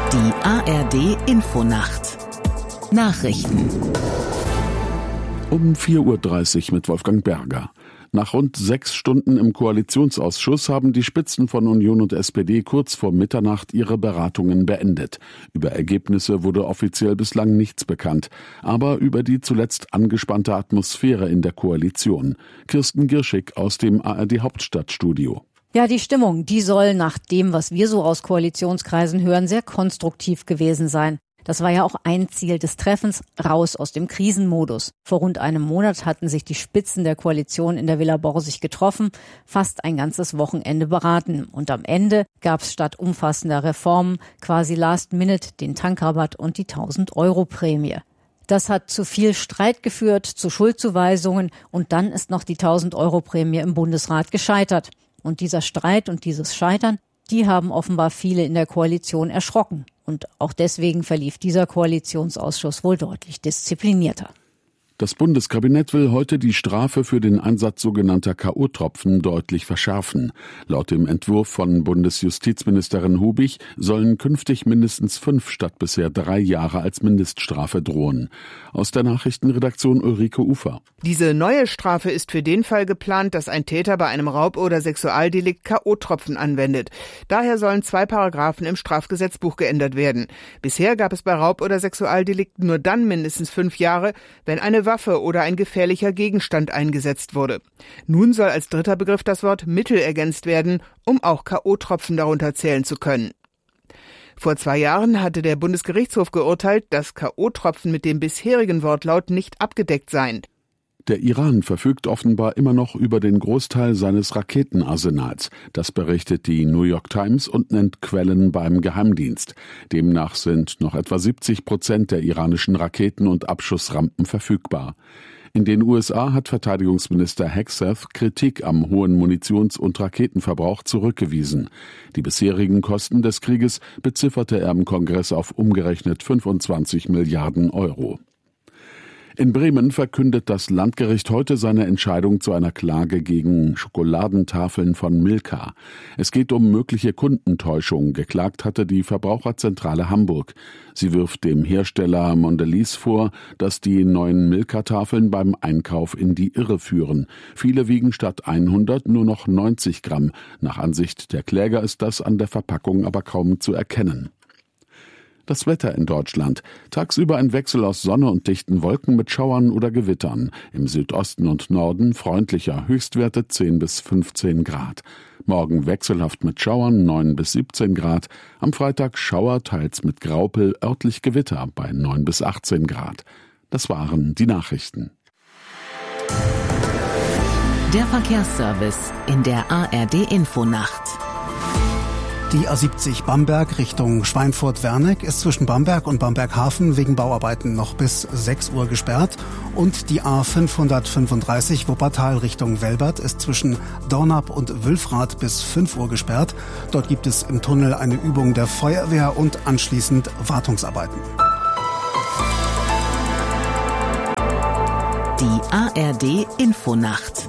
Die ARD Infonacht. Nachrichten. Um 4:30 Uhr mit Wolfgang Berger. Nach rund 6 Stunden im Koalitionsausschuss haben die Spitzen von Union und SPD kurz vor Mitternacht ihre Beratungen beendet. Über Ergebnisse wurde offiziell bislang nichts bekannt, aber über die zuletzt angespannte Atmosphäre in der Koalition. Kirsten Girschig aus dem ARD Hauptstadtstudio. Ja, die Stimmung, die soll nach dem, was wir so aus Koalitionskreisen hören, sehr konstruktiv gewesen sein. Das war ja auch ein Ziel des Treffens, raus aus dem Krisenmodus. Vor rund einem Monat hatten sich die Spitzen der Koalition in der Villa Borsig getroffen, fast ein ganzes Wochenende beraten. Und am Ende gab es statt umfassender Reformen quasi last minute den Tankrabatt und die 1.000-Euro-Prämie. Das hat zu viel Streit geführt, zu Schuldzuweisungen und dann ist noch die 1.000-Euro-Prämie im Bundesrat gescheitert. Und dieser Streit und dieses Scheitern, die haben offenbar viele in der Koalition erschrocken. Und auch deswegen verlief dieser Koalitionsausschuss wohl deutlich disziplinierter. Das Bundeskabinett will heute die Strafe für den Einsatz sogenannter K.O.-Tropfen deutlich verschärfen. Laut dem Entwurf von Bundesjustizministerin Hubig sollen künftig mindestens 5 statt bisher 3 Jahre als Mindeststrafe drohen. Aus der Nachrichtenredaktion Ulrike Ufer. Diese neue Strafe ist für den Fall geplant, dass ein Täter bei einem Raub- oder Sexualdelikt K.O.-Tropfen anwendet. Daher sollen 2 Paragraphen im Strafgesetzbuch geändert werden. Bisher gab es bei Raub- oder Sexualdelikten nur dann mindestens 5 Jahre, wenn eine Waffe oder ein gefährlicher Gegenstand eingesetzt wurde. Nun soll als dritter Begriff das Wort Mittel ergänzt werden, um auch K.O.-Tropfen darunter zählen zu können. Vor 2 Jahren hatte der Bundesgerichtshof geurteilt, dass K.O.-Tropfen mit dem bisherigen Wortlaut nicht abgedeckt seien. Der Iran verfügt offenbar immer noch über den Großteil seines Raketenarsenals. Das berichtet die New York Times und nennt Quellen beim Geheimdienst. Demnach sind noch etwa 70% der iranischen Raketen und Abschussrampen verfügbar. In den USA hat Verteidigungsminister Hegseth Kritik am hohen Munitions- und Raketenverbrauch zurückgewiesen. Die bisherigen Kosten des Krieges bezifferte er im Kongress auf umgerechnet 25 Milliarden Euro. In Bremen verkündet das Landgericht heute seine Entscheidung zu einer Klage gegen Schokoladentafeln von Milka. Es geht um mögliche Kundentäuschung. Geklagt hatte die Verbraucherzentrale Hamburg. Sie wirft dem Hersteller Mondelez vor, dass die neuen Milka-Tafeln beim Einkauf in die Irre führen. Viele wiegen statt 100 nur noch 90 Gramm. Nach Ansicht der Kläger ist das an der Verpackung aber kaum zu erkennen. Das Wetter in Deutschland. Tagsüber ein Wechsel aus Sonne und dichten Wolken mit Schauern oder Gewittern. Im Südosten und Norden freundlicher, Höchstwerte 10 bis 15 Grad. Morgen wechselhaft mit Schauern 9 bis 17 Grad. Am Freitag Schauer, teils mit Graupel, örtlich Gewitter bei 9 bis 18 Grad. Das waren die Nachrichten. Der Verkehrsservice in der ARD Infonacht. Die A70 Bamberg Richtung Schweinfurt-Werneck ist zwischen Bamberg und Bamberg-Hafen wegen Bauarbeiten noch bis 6 Uhr gesperrt. Und die A535 Wuppertal Richtung Velbert ist zwischen Dornap und Wülfrath bis 5 Uhr gesperrt. Dort gibt es im Tunnel eine Übung der Feuerwehr und anschließend Wartungsarbeiten. Die ARD Infonacht.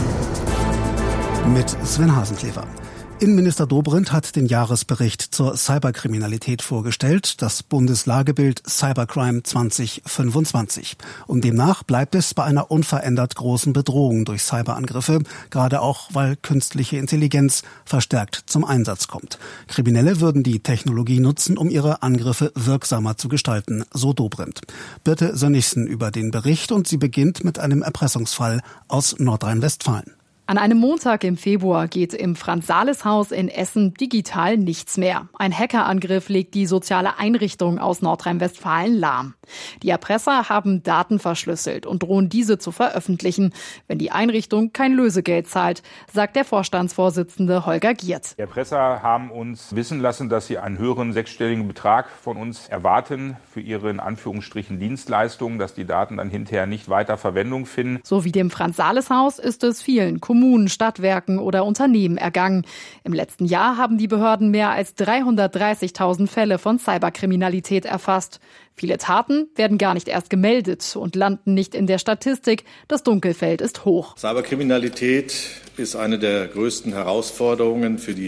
Mit Sven Hasenklever. Innenminister Dobrindt hat den Jahresbericht zur Cyberkriminalität vorgestellt, das Bundeslagebild Cybercrime 2025. Und demnach bleibt es bei einer unverändert großen Bedrohung durch Cyberangriffe, gerade auch, weil künstliche Intelligenz verstärkt zum Einsatz kommt. Kriminelle würden die Technologie nutzen, um ihre Angriffe wirksamer zu gestalten, so Dobrindt. Birte Sönnigsen über den Bericht und sie beginnt mit einem Erpressungsfall aus Nordrhein-Westfalen. An einem Montag im Februar geht im Franz-Sales-Haus in Essen digital nichts mehr. Ein Hackerangriff legt die soziale Einrichtung aus Nordrhein-Westfalen lahm. Die Erpresser haben Daten verschlüsselt und drohen diese zu veröffentlichen, wenn die Einrichtung kein Lösegeld zahlt, sagt der Vorstandsvorsitzende Holger Giert. Die Erpresser haben uns wissen lassen, dass sie einen höheren 6-stelligen Betrag von uns erwarten für ihre in Anführungsstrichen Dienstleistungen, dass die Daten dann hinterher nicht weiter Verwendung finden. So wie dem Franz-Sales-Haus ist es vielen Kommunen, Stadtwerken oder Unternehmen ergangen. Im letzten Jahr haben die Behörden mehr als 330.000 Fälle von Cyberkriminalität erfasst. Viele Taten werden gar nicht erst gemeldet und landen nicht in der Statistik. Das Dunkelfeld ist hoch. Cyberkriminalität ist eine der größten Herausforderungen für die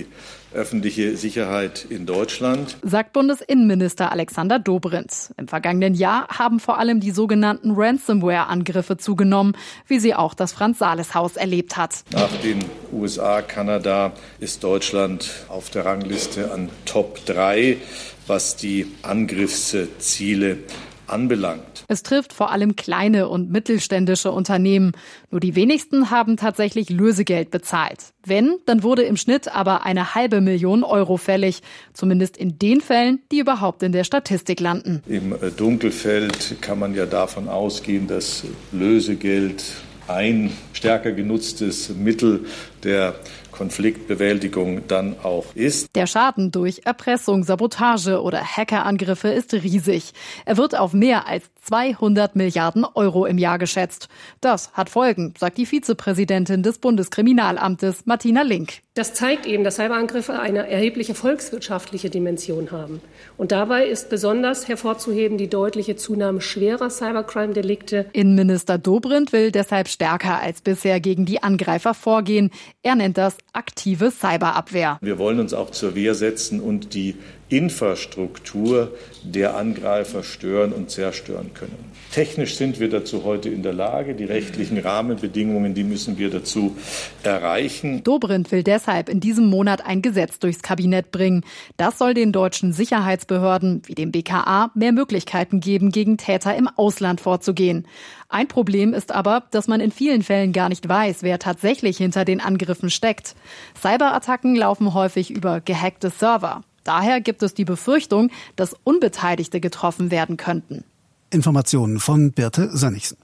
öffentliche Sicherheit in Deutschland, sagt Bundesinnenminister Alexander Dobrindt. Im vergangenen Jahr haben vor allem die sogenannten Ransomware-Angriffe zugenommen, wie sie auch das Franz-Sales-Haus erlebt hat. Nach den USA, Kanada ist Deutschland auf der Rangliste an Top 3, was die Angriffsziele anbelangt. Es trifft vor allem kleine und mittelständische Unternehmen. Nur die wenigsten haben tatsächlich Lösegeld bezahlt. Wenn, dann wurde im Schnitt aber 500.000 Euro fällig. Zumindest in den Fällen, die überhaupt in der Statistik landen. Im Dunkelfeld kann man ja davon ausgehen, dass Lösegeld ein stärker genutztes Mittel der Konfliktbewältigung dann auch ist. Der Schaden durch Erpressung, Sabotage oder Hackerangriffe ist riesig. Er wird auf mehr als 200 Milliarden Euro im Jahr geschätzt. Das hat Folgen, sagt die Vizepräsidentin des Bundeskriminalamtes Martina Link. Das zeigt eben, dass Cyberangriffe eine erhebliche volkswirtschaftliche Dimension haben. Und dabei ist besonders hervorzuheben die deutliche Zunahme schwerer Cybercrime-Delikte. Innenminister Dobrindt will deshalb stärker als bisher gegen die Angreifer vorgehen. Er nennt das aktive Cyberabwehr. Wir wollen uns auch zur Wehr setzen und die Infrastruktur der Angreifer stören und zerstören können. Technisch sind wir dazu heute in der Lage. Die rechtlichen Rahmenbedingungen, die müssen wir dazu erreichen. Dobrindt will deshalb in diesem Monat ein Gesetz durchs Kabinett bringen. Das soll den deutschen Sicherheitsbehörden wie dem BKA mehr Möglichkeiten geben, gegen Täter im Ausland vorzugehen. Ein Problem ist aber, dass man in vielen Fällen gar nicht weiß, wer tatsächlich hinter den Angriffen steckt. Cyberattacken laufen häufig über gehackte Server. Daher gibt es die Befürchtung, dass Unbeteiligte getroffen werden könnten. Informationen von Birte Sönnigsen.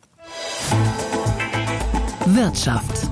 Wirtschaft.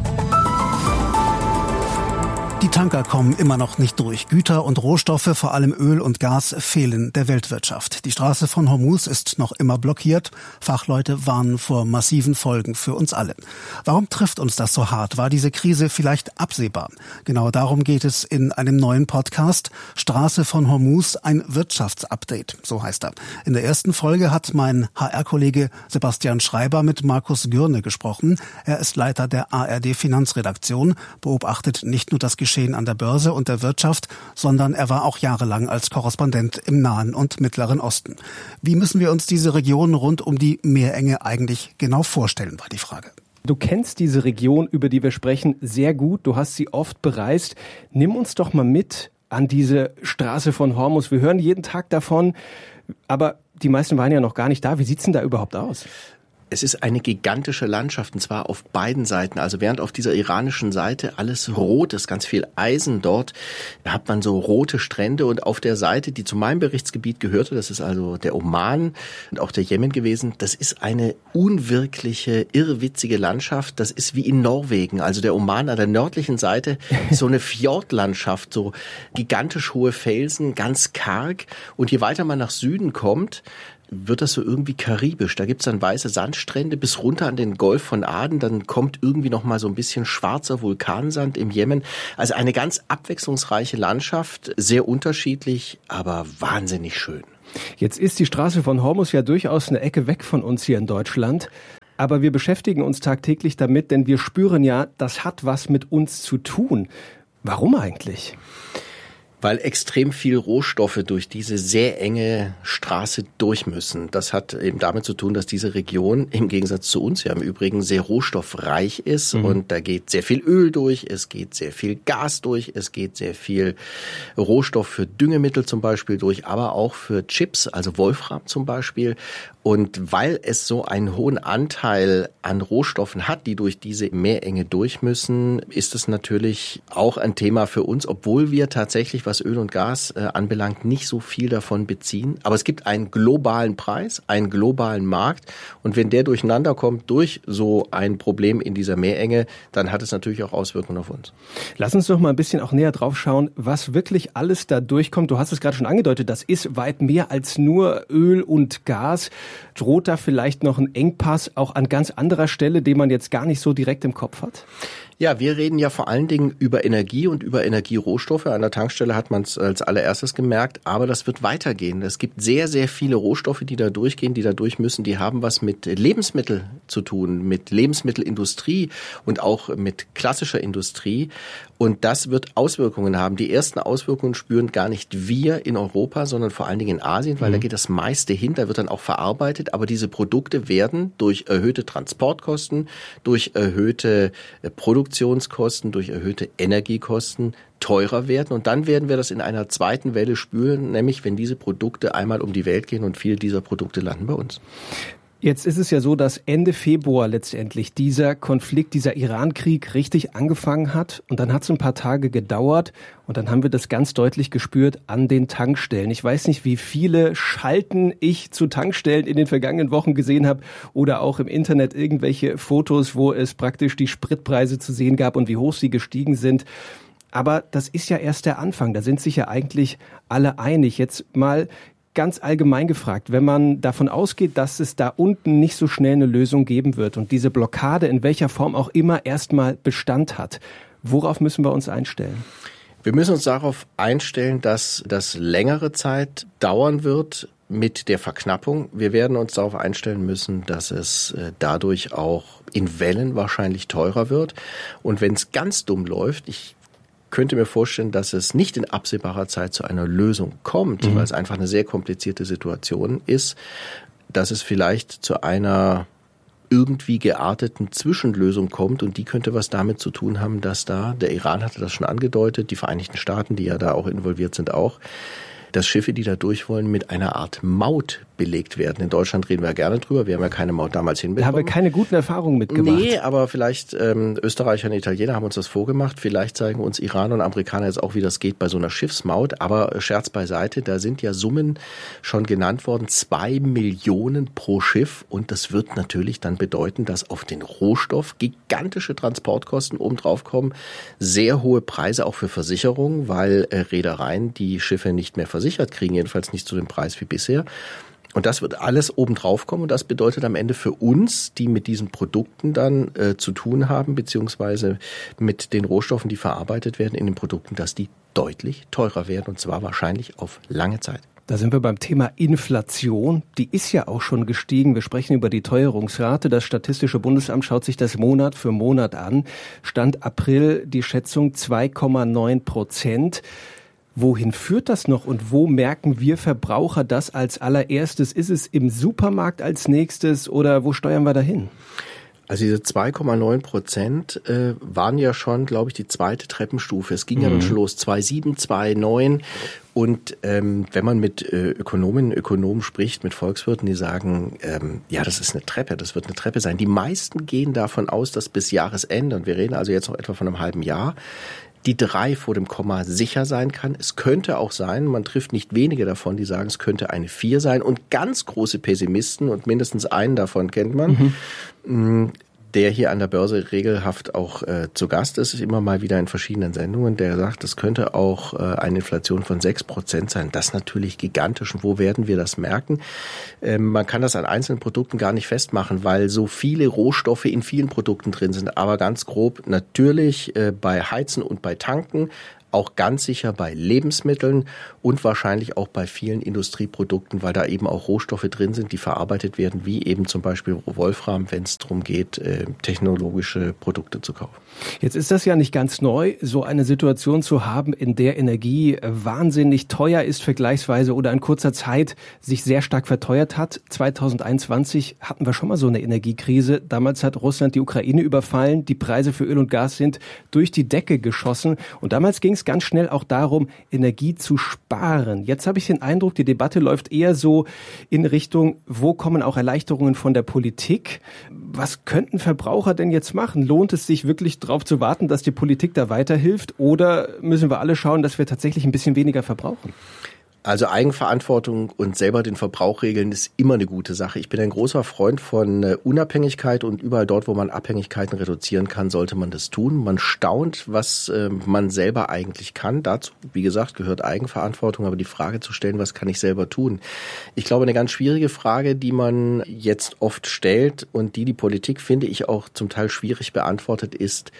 Die Tanker kommen immer noch nicht durch. Güter und Rohstoffe, vor allem Öl und Gas, fehlen der Weltwirtschaft. Die Straße von Hormuz ist noch immer blockiert. Fachleute warnen vor massiven Folgen für uns alle. Warum trifft uns das so hart? War diese Krise vielleicht absehbar? Genau darum geht es in einem neuen Podcast. Straße von Hormuz, ein Wirtschaftsupdate, so heißt er. In der ersten Folge hat mein HR-Kollege Sebastian Schreiber mit Markus Gürne gesprochen. Er ist Leiter der ARD-Finanzredaktion, beobachtet nicht nur das Geschehen an der Börse und der Wirtschaft, sondern er war auch jahrelang als Korrespondent im Nahen und Mittleren Osten. Wie müssen wir uns diese Region rund um die Meerenge eigentlich genau vorstellen, war die Frage. Du kennst diese Region, über die wir sprechen, sehr gut. Du hast sie oft bereist. Nimm uns doch mal mit an diese Straße von Hormuz. Wir hören jeden Tag davon, aber die meisten waren ja noch gar nicht da. Wie sieht's denn da überhaupt aus? Es ist eine gigantische Landschaft, und zwar auf beiden Seiten. Also während auf dieser iranischen Seite alles rot ist, ganz viel Eisen dort, hat man so rote Strände. Und auf der Seite, die zu meinem Berichtsgebiet gehörte, das ist also der Oman und auch der Jemen gewesen, das ist eine unwirkliche, irrwitzige Landschaft. Das ist wie in Norwegen. Also der Oman an der nördlichen Seite ist so eine Fjordlandschaft, so gigantisch hohe Felsen, ganz karg. Und je weiter man nach Süden kommt, wird das so irgendwie karibisch. Da gibt's dann weiße Sandstrände bis runter an den Golf von Aden. Dann kommt irgendwie noch mal so ein bisschen schwarzer Vulkansand im Jemen. Also eine ganz abwechslungsreiche Landschaft, sehr unterschiedlich, aber wahnsinnig schön. Jetzt ist die Straße von Hormuz ja durchaus eine Ecke weg von uns hier in Deutschland. Aber wir beschäftigen uns tagtäglich damit, denn wir spüren ja, das hat was mit uns zu tun. Warum eigentlich? Weil extrem viel Rohstoffe durch diese sehr enge Straße durch müssen. Das hat eben damit zu tun, dass diese Region im Gegensatz zu uns ja im Übrigen sehr rohstoffreich ist. Und da geht sehr viel Öl durch, es geht sehr viel Gas durch, es geht sehr viel Rohstoff für Düngemittel zum Beispiel durch, aber auch für Chips, also Wolfram zum Beispiel. Und weil es so einen hohen Anteil an Rohstoffen hat, die durch diese Meerenge durch müssen, ist es natürlich auch ein Thema für uns, obwohl wir tatsächlich, was Öl und Gas anbelangt, nicht so viel davon beziehen. Aber es gibt einen globalen Preis, einen globalen Markt. Und wenn der durcheinander kommt durch so ein Problem in dieser Meerenge, dann hat es natürlich auch Auswirkungen auf uns. Lass uns doch mal ein bisschen auch näher drauf schauen, was wirklich alles da durchkommt. Du hast es gerade schon angedeutet, das ist weit mehr als nur Öl und Gas. Droht da vielleicht noch ein Engpass auch an ganz anderer Stelle, den man jetzt gar nicht so direkt im Kopf hat? Ja, wir reden ja vor allen Dingen über Energie und über Energierohstoffe. An der Tankstelle hat man es als allererstes gemerkt, aber das wird weitergehen. Es gibt sehr, sehr viele Rohstoffe, die da durchgehen, die da durch müssen. Die haben was mit Lebensmitteln zu tun, mit Lebensmittelindustrie und auch mit klassischer Industrie. Und das wird Auswirkungen haben. Die ersten Auswirkungen spüren gar nicht wir in Europa, sondern vor allen Dingen in Asien, weil da geht das meiste hin, da wird dann auch verarbeitet. Aber diese Produkte werden durch erhöhte Transportkosten, durch erhöhte Produktionskosten, durch erhöhte Energiekosten teurer werden. Und dann werden wir das in einer zweiten Welle spüren, nämlich wenn diese Produkte einmal um die Welt gehen und viele dieser Produkte landen bei uns. Jetzt ist es ja so, dass Ende Februar letztendlich dieser Konflikt, dieser Iran-Krieg richtig angefangen hat. Und dann hat es ein paar Tage gedauert und dann haben wir das ganz deutlich gespürt an den Tankstellen. Ich weiß nicht, wie viele Schalten ich zu Tankstellen in den vergangenen Wochen gesehen habe oder auch im Internet irgendwelche Fotos, wo es praktisch die Spritpreise zu sehen gab und wie hoch sie gestiegen sind. Aber das ist ja erst der Anfang. Da sind sich ja eigentlich alle einig. Jetzt mal ganz allgemein gefragt, wenn man davon ausgeht, dass es da unten nicht so schnell eine Lösung geben wird und diese Blockade in welcher Form auch immer erstmal Bestand hat, worauf müssen wir uns einstellen? Wir müssen uns darauf einstellen, dass das längere Zeit dauern wird mit der Verknappung. Wir werden uns darauf einstellen müssen, dass es dadurch auch in Wellen wahrscheinlich teurer wird. Und wenn es ganz dumm läuft, ich könnte mir vorstellen, dass es nicht in absehbarer Zeit zu einer Lösung kommt, weil es einfach eine sehr komplizierte Situation ist, dass es vielleicht zu einer irgendwie gearteten Zwischenlösung kommt und die könnte was damit zu tun haben, dass da, der Iran hatte das schon angedeutet, die Vereinigten Staaten, die ja da auch involviert sind auch, dass Schiffe, die da durch wollen, mit einer Art Maut belegt werden. In Deutschland reden wir gerne drüber. Wir haben ja keine Maut damals hinbekommen. Da haben wir keine guten Erfahrungen mitgemacht. Nee, aber vielleicht Österreicher und Italiener haben uns das vorgemacht. Vielleicht zeigen uns Iraner und Amerikaner jetzt auch, wie das geht bei so einer Schiffsmaut. Aber Scherz beiseite, da sind ja Summen schon genannt worden. 2 Millionen pro Schiff. Und das wird natürlich dann bedeuten, dass auf den Rohstoff gigantische Transportkosten obendrauf kommen. Sehr hohe Preise auch für Versicherungen, weil Reedereien die Schiffe nicht mehr versichert kriegen, jedenfalls nicht zu dem Preis wie bisher. Und das wird alles obendrauf kommen und das bedeutet am Ende für uns, die mit diesen Produkten dann zu tun haben, beziehungsweise mit den Rohstoffen, die verarbeitet werden in den Produkten, dass die deutlich teurer werden und zwar wahrscheinlich auf lange Zeit. Da sind wir beim Thema Inflation. Die ist ja auch schon gestiegen. Wir sprechen über die Teuerungsrate. Das Statistische Bundesamt schaut sich das Monat für Monat an. Stand April die Schätzung 2,9%. Wohin führt das noch und wo merken wir Verbraucher das als allererstes? Ist es im Supermarkt als nächstes oder wo steuern wir dahin? Also diese 2,9% waren ja schon, glaube ich, die zweite Treppenstufe. Es ging ja dann schon los, 2,7, 2,9. Und wenn man mit Ökonominnen und Ökonomen spricht, mit Volkswirten, die sagen, ja, das ist eine Treppe, das wird eine Treppe sein. Die meisten gehen davon aus, dass bis Jahresende, und wir reden also jetzt noch etwa von einem halben Jahr, die 3 vor dem Komma sicher sein kann. Es könnte auch sein, man trifft nicht wenige davon, die sagen, es könnte eine 4 sein. Und ganz große Pessimisten, und mindestens einen davon kennt man, der hier an der Börse regelhaft auch zu Gast ist, immer mal wieder in verschiedenen Sendungen, der sagt, es könnte auch eine Inflation von 6% sein. Das ist natürlich gigantisch. Und wo werden wir das merken? Man kann das an einzelnen Produkten gar nicht festmachen, weil so viele Rohstoffe in vielen Produkten drin sind. Aber ganz grob natürlich bei Heizen und bei Tanken, auch ganz sicher bei Lebensmitteln und wahrscheinlich auch bei vielen Industrieprodukten, weil da eben auch Rohstoffe drin sind, die verarbeitet werden, wie eben zum Beispiel Wolfram, wenn es darum geht, technologische Produkte zu kaufen. Jetzt ist das ja nicht ganz neu, so eine Situation zu haben, in der Energie wahnsinnig teuer ist vergleichsweise oder in kurzer Zeit sich sehr stark verteuert hat. 2021 hatten wir schon mal so eine Energiekrise. Damals hat Russland die Ukraine überfallen. Die Preise für Öl und Gas sind durch die Decke geschossen. Und damals ging es ganz schnell auch darum, Energie zu sparen. Jetzt habe ich den Eindruck, die Debatte läuft eher so in Richtung, wo kommen auch Erleichterungen von der Politik? Was könnten Verbraucher denn jetzt machen? Lohnt es sich wirklich darauf zu warten, dass die Politik da weiterhilft? Oder müssen wir alle schauen, dass wir tatsächlich ein bisschen weniger verbrauchen? Also Eigenverantwortung und selber den Verbrauch regeln ist immer eine gute Sache. Ich bin ein großer Freund von Unabhängigkeit und überall dort, wo man Abhängigkeiten reduzieren kann, sollte man das tun. Man staunt, was man selber eigentlich kann. Dazu, wie gesagt, gehört Eigenverantwortung, aber die Frage zu stellen, was kann ich selber tun? Ich glaube, eine ganz schwierige Frage, die man jetzt oft stellt und die Politik, finde ich, auch zum Teil schwierig beantwortet, ist,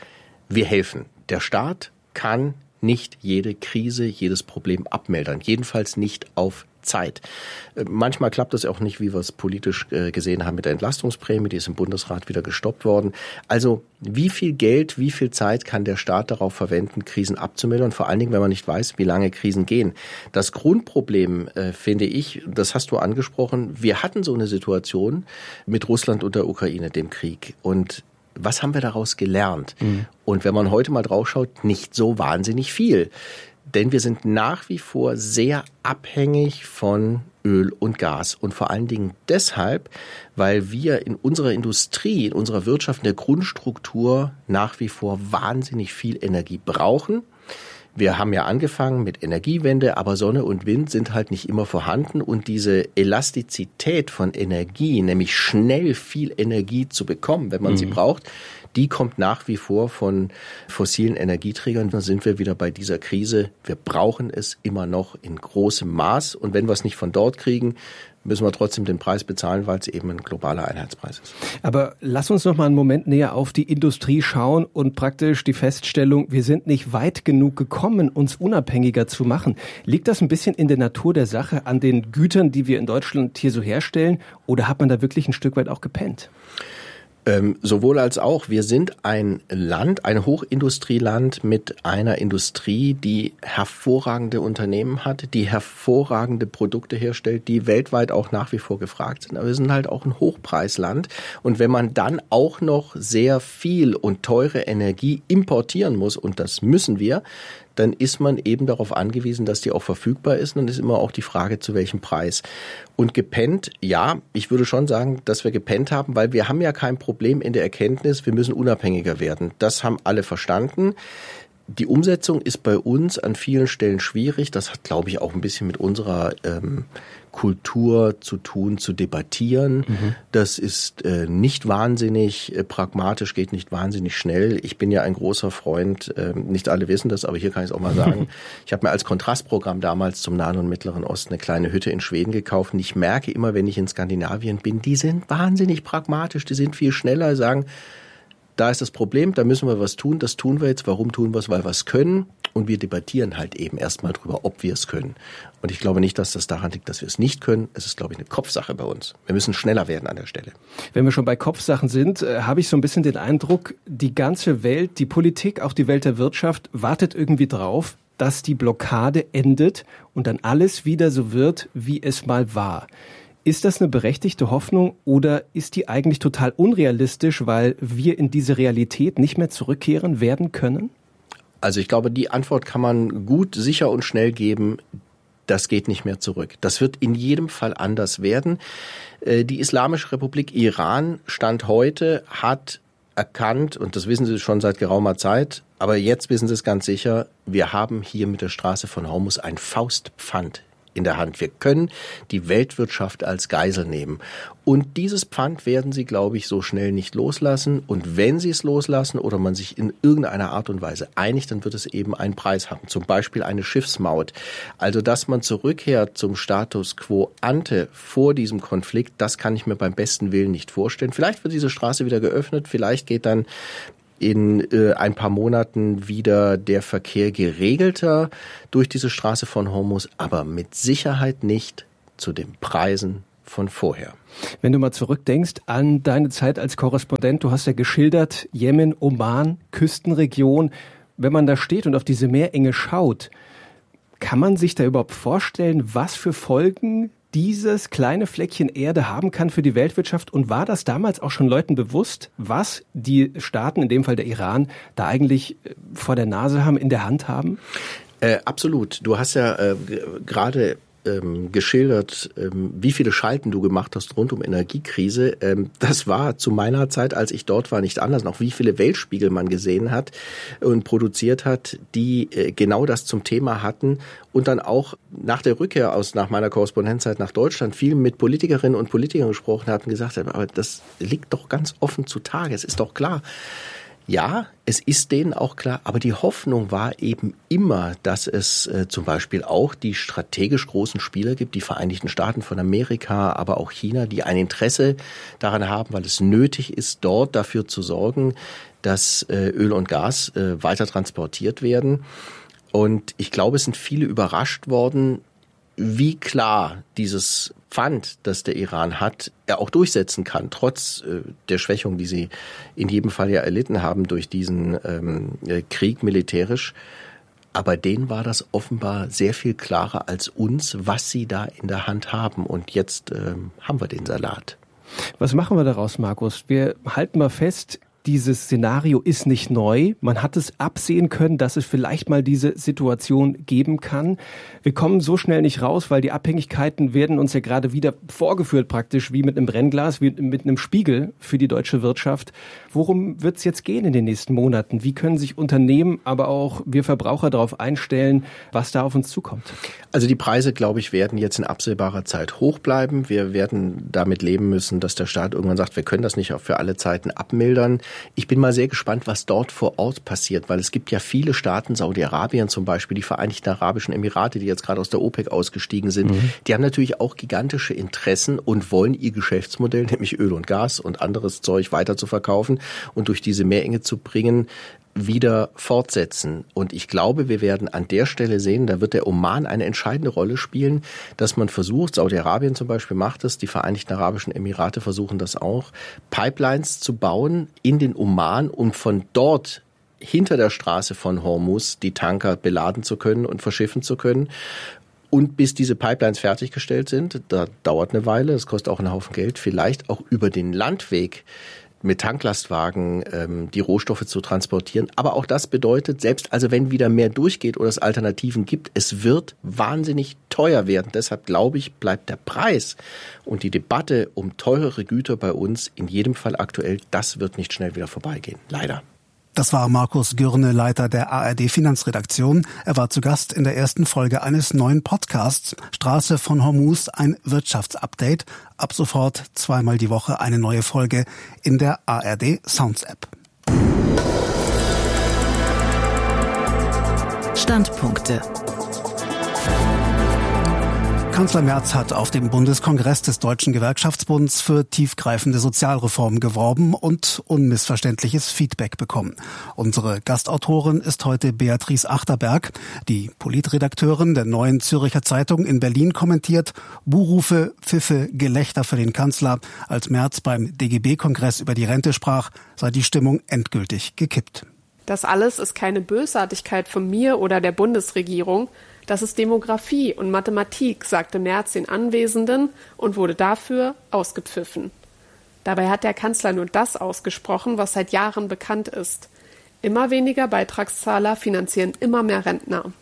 wir helfen. Der Staat kann nicht jede Krise, jedes Problem abmildern. Jedenfalls nicht auf Zeit. Manchmal klappt das auch nicht, wie wir es politisch gesehen haben mit der Entlastungsprämie. Die ist im Bundesrat wieder gestoppt worden. Also wie viel Geld, wie viel Zeit kann der Staat darauf verwenden, Krisen abzumildern? Vor allen Dingen, wenn man nicht weiß, wie lange Krisen gehen. Das Grundproblem, finde ich, das hast du angesprochen, wir hatten so eine Situation mit Russland und der Ukraine, dem Krieg. Und was haben wir daraus gelernt? Und wenn man heute mal drauf schaut, nicht so wahnsinnig viel. Denn wir sind nach wie vor sehr abhängig von Öl und Gas. Und vor allen Dingen deshalb, weil wir in unserer Industrie, in unserer Wirtschaft, in der Grundstruktur nach wie vor wahnsinnig viel Energie brauchen. Wir haben ja angefangen mit Energiewende, aber Sonne und Wind sind halt nicht immer vorhanden. Und diese Elastizität von Energie, nämlich schnell viel Energie zu bekommen, wenn man sie braucht, die kommt nach wie vor von fossilen Energieträgern. Da sind wir wieder bei dieser Krise. Wir brauchen es immer noch in großem Maß. Und wenn wir es nicht von dort kriegen, müssen wir trotzdem den Preis bezahlen, weil es eben ein globaler Einheitspreis ist. Aber lass uns noch mal einen Moment näher auf die Industrie schauen und praktisch die Feststellung, wir sind nicht weit genug gekommen, uns unabhängiger zu machen. Liegt das ein bisschen in der Natur der Sache, an den Gütern, die wir in Deutschland hier so herstellen? Oder hat man da wirklich ein Stück weit auch gepennt? Sowohl als auch. Wir sind ein Land, ein Hochindustrieland mit einer Industrie, die hervorragende Unternehmen hat, die hervorragende Produkte herstellt, die weltweit auch nach wie vor gefragt sind. Aber wir sind halt auch ein Hochpreisland. Und wenn man dann auch noch sehr viel und teure Energie importieren muss, und das müssen wir, dann ist man eben darauf angewiesen, dass die auch verfügbar ist. Und dann ist immer auch die Frage, zu welchem Preis. Und gepennt, ja, ich würde schon sagen, dass wir gepennt haben, weil wir haben ja kein Problem in der Erkenntnis, wir müssen unabhängiger werden. Das haben alle verstanden. Die Umsetzung ist bei uns an vielen Stellen schwierig. Das hat, glaube ich, auch ein bisschen mit unserer Kultur zu tun, zu debattieren. Das ist nicht wahnsinnig pragmatisch, geht nicht wahnsinnig schnell. Ich bin ja ein großer Freund, nicht alle wissen das, aber hier kann ich es auch mal sagen. Ich habe mir als Kontrastprogramm damals zum Nahen und Mittleren Osten eine kleine Hütte in Schweden gekauft. Und ich merke immer, wenn ich in Skandinavien bin, die sind wahnsinnig pragmatisch, die sind viel schneller, sagen, da ist das Problem, da müssen wir was tun, das tun wir jetzt. Warum tun wir es? Weil wir es können. Und wir debattieren halt eben erstmal drüber, ob wir es können. Und ich glaube nicht, dass das daran liegt, dass wir es nicht können. Es ist, glaube ich, eine Kopfsache bei uns. Wir müssen schneller werden an der Stelle. Wenn wir schon bei Kopfsachen sind, habe ich so ein bisschen den Eindruck, die ganze Welt, die Politik, auch die Welt der Wirtschaft wartet irgendwie drauf, dass die Blockade endet und dann alles wieder so wird, wie es mal war. Ist das eine berechtigte Hoffnung oder ist die eigentlich total unrealistisch, weil wir in diese Realität nicht mehr zurückkehren werden können? Also ich glaube, die Antwort kann man gut, sicher und schnell geben. Das geht nicht mehr zurück. Das wird in jedem Fall anders werden. Die Islamische Republik Iran, Stand heute, hat erkannt, und das wissen sie schon seit geraumer Zeit, aber jetzt wissen sie es ganz sicher, wir haben hier mit der Straße von Hormuz ein Faustpfand in der Hand. Wir können die Weltwirtschaft als Geisel nehmen. Und dieses Pfand werden sie, glaube ich, so schnell nicht loslassen. Und wenn sie es loslassen oder man sich in irgendeiner Art und Weise einigt, dann wird es eben einen Preis haben. Zum Beispiel eine Schiffsmaut. Also, dass man zurückkehrt zum Status quo ante vor diesem Konflikt, das kann ich mir beim besten Willen nicht vorstellen. Vielleicht wird diese Straße wieder geöffnet. Vielleicht geht dann in ein paar Monaten wieder der Verkehr geregelter durch diese Straße von Hormuz, aber mit Sicherheit nicht zu den Preisen von vorher. Wenn du mal zurückdenkst an deine Zeit als Korrespondent, du hast ja geschildert, Jemen, Oman, Küstenregion. Wenn man da steht und auf diese Meerenge schaut, kann man sich da überhaupt vorstellen, was für Folgen dieses kleine Fleckchen Erde haben kann für die Weltwirtschaft? Und war das damals auch schon Leuten bewusst, was die Staaten, in dem Fall der Iran, da eigentlich vor der Nase haben, in der Hand haben? Absolut. Du hast ja gerade geschildert, wie viele Schalten du gemacht hast rund um Energiekrise. Das war zu meiner Zeit, als ich dort war, nicht anders. Noch wie viele Weltspiegel man gesehen hat und produziert hat, die genau das zum Thema hatten. Und dann auch nach der Rückkehr nach meiner Korrespondenzzeit nach Deutschland viel mit Politikerinnen und Politikern gesprochen hatten und gesagt haben, aber das liegt doch ganz offen zutage. Es ist doch klar. Ja, es ist denen auch klar, aber die Hoffnung war eben immer, dass es zum Beispiel auch die strategisch großen Spieler gibt, die Vereinigten Staaten von Amerika, aber auch China, die ein Interesse daran haben, weil es nötig ist, dort dafür zu sorgen, dass Öl und Gas weiter transportiert werden. Und ich glaube, es sind viele überrascht worden, wie klar dieses Pfand, das der Iran hat, er auch durchsetzen kann, trotz der Schwächung, die sie in jedem Fall ja erlitten haben durch diesen Krieg militärisch. Aber denen war das offenbar sehr viel klarer als uns, was sie da in der Hand haben. Und jetzt haben wir den Salat. Was machen wir daraus, Markus? Wir halten mal fest, dieses Szenario ist nicht neu. Man hat es absehen können, dass es vielleicht mal diese Situation geben kann. Wir kommen so schnell nicht raus, weil die Abhängigkeiten werden uns ja gerade wieder vorgeführt, praktisch wie mit einem Brennglas, wie mit einem Spiegel für die deutsche Wirtschaft. Worum wird es jetzt gehen in den nächsten Monaten? Wie können sich Unternehmen, aber auch wir Verbraucher darauf einstellen, was da auf uns zukommt? Also die Preise, glaube ich, werden jetzt in absehbarer Zeit hoch bleiben. Wir werden damit leben müssen, dass der Staat irgendwann sagt, wir können das nicht auch für alle Zeiten abmildern. Ich bin mal sehr gespannt, was dort vor Ort passiert, weil es gibt ja viele Staaten, Saudi-Arabien zum Beispiel, die Vereinigten Arabischen Emirate, die jetzt gerade aus der OPEC ausgestiegen sind, die haben natürlich auch gigantische Interessen und wollen ihr Geschäftsmodell, nämlich Öl und Gas und anderes Zeug weiter zu verkaufen und durch diese Mehrenge zu bringen, wieder fortsetzen. Und ich glaube, wir werden an der Stelle sehen, da wird der Oman eine entscheidende Rolle spielen, dass man versucht, Saudi-Arabien zum Beispiel macht es, die Vereinigten Arabischen Emirate versuchen das auch, Pipelines zu bauen in den Oman, um von dort hinter der Straße von Hormuz die Tanker beladen zu können und verschiffen zu können. Und bis diese Pipelines fertiggestellt sind, da dauert eine Weile, das kostet auch einen Haufen Geld, vielleicht auch über den Landweg mit Tanklastwagen die Rohstoffe zu transportieren. Aber auch das bedeutet, selbst also wenn wieder mehr durchgeht oder es Alternativen gibt, es wird wahnsinnig teuer werden. Deshalb glaube ich, bleibt der Preis und die Debatte um teurere Güter bei uns in jedem Fall aktuell. Das wird nicht schnell wieder vorbeigehen. Leider. Das war Markus Gürne, Leiter der ARD-Finanzredaktion. Er war zu Gast in der ersten Folge eines neuen Podcasts, Straße von Hormuz, ein Wirtschaftsupdate. Ab sofort zweimal die Woche eine neue Folge in der ARD Sounds App. Standpunkte. Kanzler Merz hat auf dem Bundeskongress des Deutschen Gewerkschaftsbunds für tiefgreifende Sozialreformen geworben und unmissverständliches Feedback bekommen. Unsere Gastautorin ist heute Beatrice Achterberg. Die Politredakteurin der Neuen Zürcher Zeitung in Berlin kommentiert: Buhrufe, Pfiffe, Gelächter für den Kanzler. Als Merz beim DGB-Kongress über die Rente sprach, sei die Stimmung endgültig gekippt. Das alles ist keine Bösartigkeit von mir oder der Bundesregierung. Das ist Demografie und Mathematik, sagte Merz den Anwesenden und wurde dafür ausgepfiffen. Dabei hat der Kanzler nur das ausgesprochen, was seit Jahren bekannt ist. Immer weniger Beitragszahler finanzieren immer mehr Rentner.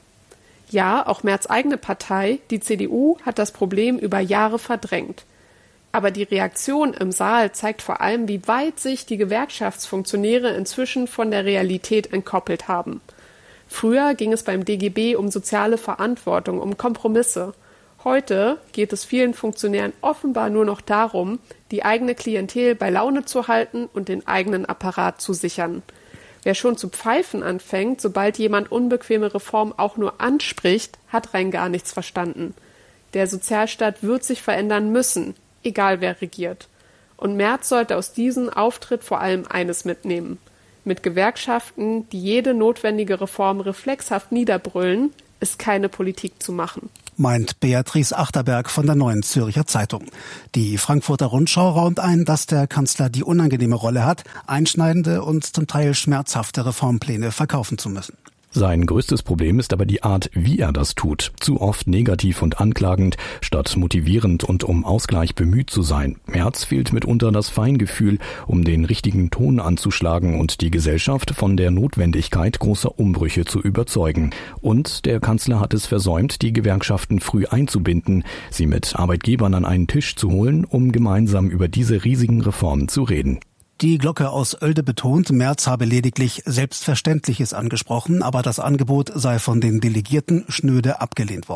Ja, auch Merz' eigene Partei, die CDU, hat das Problem über Jahre verdrängt. Aber die Reaktion im Saal zeigt vor allem, wie weit sich die Gewerkschaftsfunktionäre inzwischen von der Realität entkoppelt haben. Früher ging es beim DGB um soziale Verantwortung, um Kompromisse. Heute geht es vielen Funktionären offenbar nur noch darum, die eigene Klientel bei Laune zu halten und den eigenen Apparat zu sichern. Wer schon zu pfeifen anfängt, sobald jemand unbequeme Reform auch nur anspricht, hat rein gar nichts verstanden. Der Sozialstaat wird sich verändern müssen, egal wer regiert. Und Merz sollte aus diesem Auftritt vor allem eines mitnehmen: Mit Gewerkschaften, die jede notwendige Reform reflexhaft niederbrüllen, ist keine Politik zu machen. Meint Beatrice Achterberg von der Neuen Zürcher Zeitung. Die Frankfurter Rundschau raunt ein, dass der Kanzler die unangenehme Rolle hat, einschneidende und zum Teil schmerzhafte Reformpläne verkaufen zu müssen. Sein größtes Problem ist aber die Art, wie er das tut. Zu oft negativ und anklagend, statt motivierend und um Ausgleich bemüht zu sein. Merz fehlt mitunter das Feingefühl, um den richtigen Ton anzuschlagen und die Gesellschaft von der Notwendigkeit großer Umbrüche zu überzeugen. Und der Kanzler hat es versäumt, die Gewerkschaften früh einzubinden, sie mit Arbeitgebern an einen Tisch zu holen, um gemeinsam über diese riesigen Reformen zu reden. Die Glocke aus Oelde betont, Merz habe lediglich Selbstverständliches angesprochen, aber das Angebot sei von den Delegierten schnöde abgelehnt worden.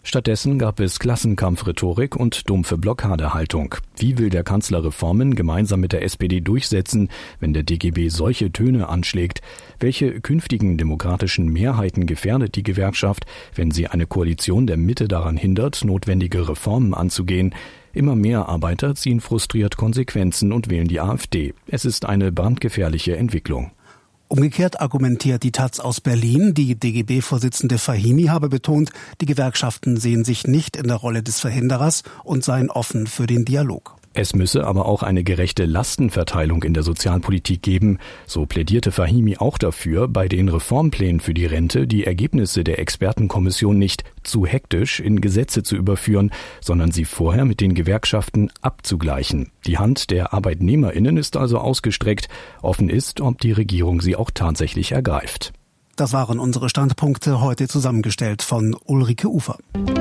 Stattdessen gab es Klassenkampfrhetorik und dumpfe Blockadehaltung. Wie will der Kanzler Reformen gemeinsam mit der SPD durchsetzen, wenn der DGB solche Töne anschlägt? Welche künftigen demokratischen Mehrheiten gefährdet die Gewerkschaft, wenn sie eine Koalition der Mitte daran hindert, notwendige Reformen anzugehen? Immer mehr Arbeiter ziehen frustriert Konsequenzen und wählen die AfD. Es ist eine brandgefährliche Entwicklung. Umgekehrt argumentiert die taz aus Berlin. Die DGB-Vorsitzende Fahimi habe betont, die Gewerkschaften sehen sich nicht in der Rolle des Verhinderers und seien offen für den Dialog. Es müsse aber auch eine gerechte Lastenverteilung in der Sozialpolitik geben. So plädierte Fahimi auch dafür, bei den Reformplänen für die Rente die Ergebnisse der Expertenkommission nicht zu hektisch in Gesetze zu überführen, sondern sie vorher mit den Gewerkschaften abzugleichen. Die Hand der ArbeitnehmerInnen ist also ausgestreckt. Offen ist, ob die Regierung sie auch tatsächlich ergreift. Das waren unsere Standpunkte, heute zusammengestellt von Ulrike Ufer.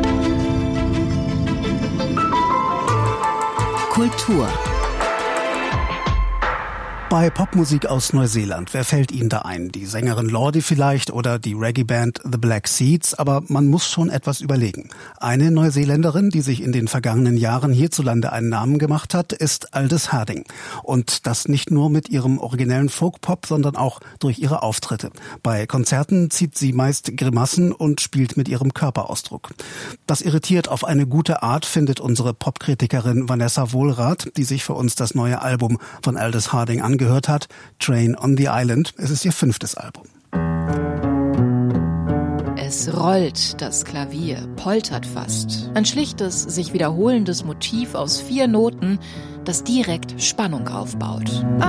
Kultur. Bei Popmusik aus Neuseeland, wer fällt Ihnen da ein? Die Sängerin Lordi vielleicht oder die Reggae-Band The Black Seeds, aber man muss schon etwas überlegen. Eine Neuseeländerin, die sich in den vergangenen Jahren hierzulande einen Namen gemacht hat, ist Aldous Harding. Und das nicht nur mit ihrem originellen Folk-Pop, sondern auch durch ihre Auftritte. Bei Konzerten zieht sie meist Grimassen und spielt mit ihrem Körperausdruck. Das irritiert auf eine gute Art, findet unsere Popkritikerin Vanessa Wohlrath, die sich für uns das neue Album von Aldous Harding angehört hat, Train on the Island. Es ist ihr 5. Album. Es rollt, das Klavier poltert fast. Ein schlichtes, sich wiederholendes Motiv aus 4 Noten, das direkt Spannung aufbaut.